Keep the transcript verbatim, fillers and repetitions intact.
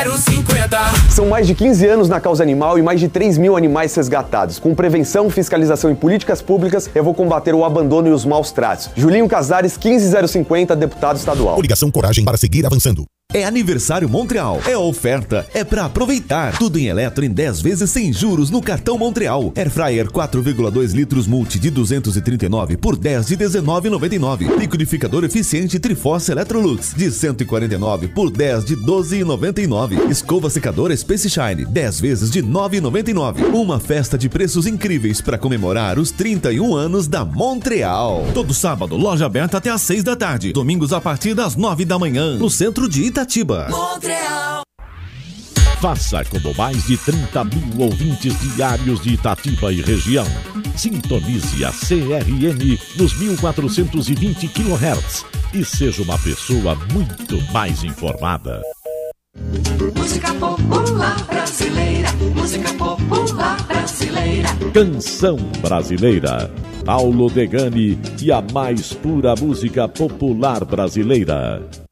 zero cinquenta. São mais de quinze anos na causa animal e mais de três mil animais resgatados. Com prevenção, fiscalização e políticas públicas, eu vou combater o abandono e os maus tratos. Julinho Casares, quinze zero cinquenta, deputado estadual. Coligação Coragem para seguir avançando. É aniversário Montreal, é oferta, é pra aproveitar. Tudo em eletro em dez vezes sem juros no cartão Montreal. Airfryer quatro vírgula dois litros multi de duzentos e trinta e nove por dez de dezenove reais e noventa e nove. Liquidificador eficiente Triforce Electrolux de cento e quarenta e nove por dez de doze reais e noventa e nove. Escova secadora Space Shine dez vezes de nove reais e noventa e nove. Uma festa de preços incríveis para comemorar os trinta e um anos da Montreal. Todo sábado, loja aberta até às seis da tarde. Domingos a partir das nove da manhã, no centro de Itatiba. Montreal. Faça como mais de trinta mil ouvintes diários de Itatiba e região. Sintonize a C R M nos mil quatrocentos e vinte quilohertz e seja uma pessoa muito mais informada. Música popular brasileira, música popular brasileira. Canção brasileira. Paulo Degani e a mais pura música popular brasileira.